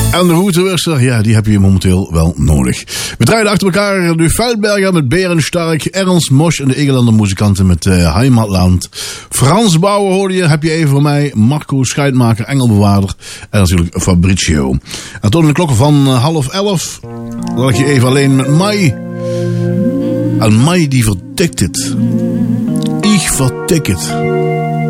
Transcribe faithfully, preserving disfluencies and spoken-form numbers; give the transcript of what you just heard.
En de routewisser, ja, die heb je momenteel wel nodig. We draaien achter elkaar Nu Feldberger met Berenstark, Ernst Mosch en de Egelander muzikanten met uh, Heimatland. Frans Bauer hoorde je, heb je even voor mij, Marco Scheidmaker, Engelbewaarder en natuurlijk Fabricio. En tot in de klokken van uh, half elf laat ik je even alleen met Mai. En Mai die vertikt het. Ik vertik het.